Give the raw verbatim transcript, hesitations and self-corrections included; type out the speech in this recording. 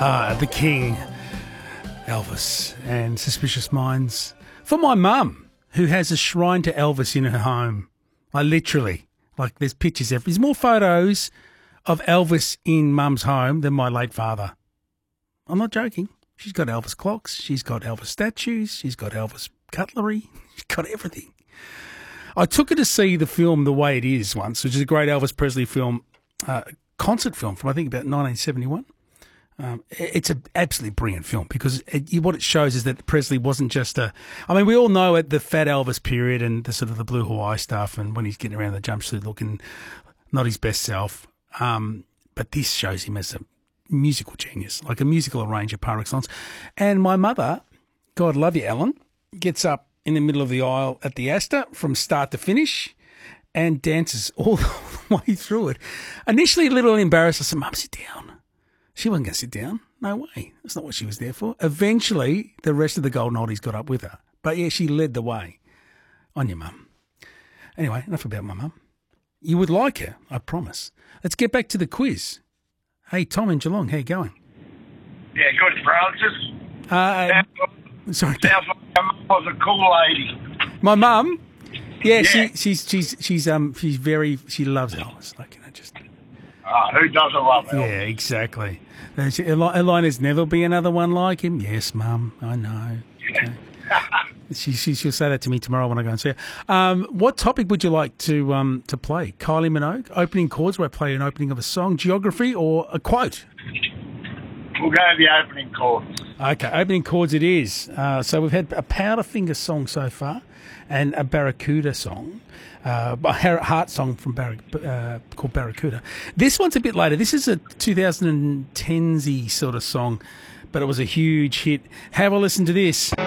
Ah, the King, Elvis, and Suspicious Minds. For my mum, who has a shrine to Elvis in her home. I literally, like there's pictures, there. There's more photos of Elvis in mum's home than my late father. I'm not joking. She's got Elvis clocks. She's got Elvis statues. She's got Elvis cutlery. She's got everything. I took her to see the film The Way It Is once, which is a great Elvis Presley film, uh, concert film from I think about nineteen seventy-one. Um, it's an absolutely brilliant film because it, what it shows is that Presley wasn't just a. I mean, we all know at the Fat Elvis period and the sort of the Blue Hawaii stuff, and when he's getting around the jumpsuit looking not his best self. Um, but this shows him as a musical genius, like a musical arranger par excellence. And my mother, God love you, Ellen, gets up in the middle of the aisle at the Astor from start to finish and dances all the way through it. Initially a little embarrassed. I said, Mum, sit down. She wasn't going to sit down. No way. That's not what she was there for. Eventually, the rest of the Golden Oldies got up with her. But, yeah, she led the way. On your mum. Anyway, enough about my mum. You would like her, I promise. Let's get back to the quiz. Hey, Tom in Geelong, how you going? Yeah, good, Francis. Uh, sounds, sorry. Sounds like your mum was a cool lady. My mum? Yeah, Yeah. She, she's she's she's um she's very she loves Elvis. Like, you know, just Oh, who doesn't love Elvis? yeah, exactly. Uh, she- Eli- Elina's never be another one like him. Yes, Mum, I know. Okay. She, she she'll say that to me tomorrow when I go and see her. Um, what topic would you like to um to play? Kylie Minogue, opening chords where I play an opening of a song, geography, or a quote? We'll go to the opening chords. Okay, opening chords it is. Uh, so we've had a Powderfinger song so far and a Barracuda song, uh, a Heart song from Barrac- uh, called Barracuda. This one's a bit later. This is a twenty tens-y sort of song, but it was a huge hit. Have a listen to this.